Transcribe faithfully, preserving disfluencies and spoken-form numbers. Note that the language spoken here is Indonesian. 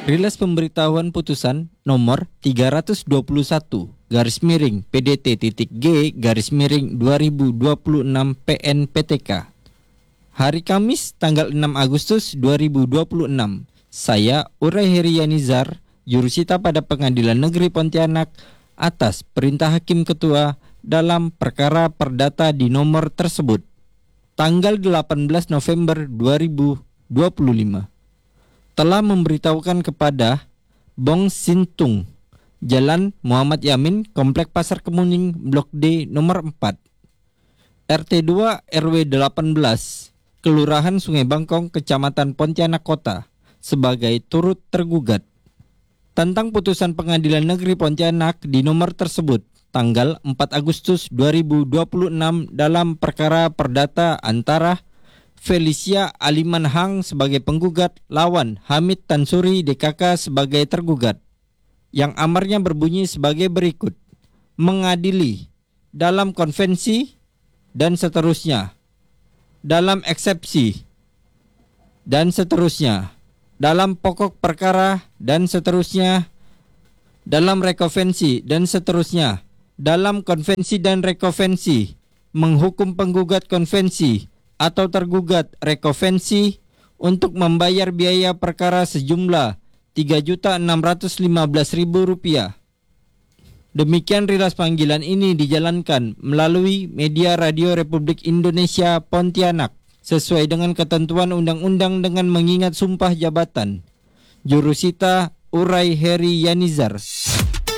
Rilis pemberitahuan putusan nomor tiga ratus dua puluh satu garis miring P D T titik G garis miring dua ribu dua puluh enam P N P T K. Hari Kamis tanggal enam Agustus dua ribu dua puluh enam. Saya Uray Herianizar, jurusita pada Pengadilan Negeri Pontianak atas perintah Hakim Ketua dalam perkara perdata di nomor tersebut. Tanggal delapan belas November dua ribu dua puluh lima. Telah memberitahukan kepada Bong Sintung, Jalan Muhammad Yamin, Komplek Pasar Kemuning, Blok D nomor empat, R T dua R W delapan belas, Kelurahan Sungai Bangkong, Kecamatan Pontianak Kota, sebagai turut tergugat. Tentang putusan Pengadilan Negeri Pontianak di nomor tersebut, tanggal empat Agustus dua ribu dua puluh enam dalam perkara perdata antara Felicia Aliman Hang sebagai penggugat lawan Hamid Tansuri D K K sebagai tergugat, yang amarnya berbunyi sebagai berikut: mengadili dalam konvensi dan seterusnya, dalam eksepsi dan seterusnya, dalam pokok perkara dan seterusnya, dalam rekonvensi dan seterusnya, dalam konvensi dan rekonvensi, menghukum penggugat konvensi atau tergugat rekonvensi untuk membayar biaya perkara sejumlah tiga juta enam ratus lima belas ribu rupiah. Demikian rilis panggilan ini dijalankan melalui media Radio Republik Indonesia Pontianak sesuai dengan ketentuan undang-undang dengan mengingat sumpah jabatan. Jurusita Uray Herianizar.